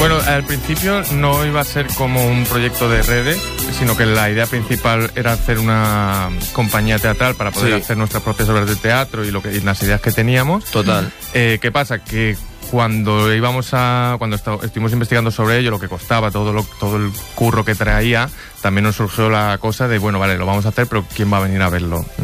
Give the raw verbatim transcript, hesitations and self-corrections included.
Bueno, al principio no iba a ser como un proyecto de redes, sino que la idea principal era hacer una compañía teatral para poder sí. hacer nuestras propias obras de teatro y, lo que, y las ideas que teníamos. Total. Eh, ¿Qué pasa? Que cuando íbamos a cuando est- estuvimos investigando sobre ello, lo que costaba, todo lo, todo el curro que traía, también nos surgió la cosa de, bueno, vale, lo vamos a hacer, pero ¿quién va a venir a verlo?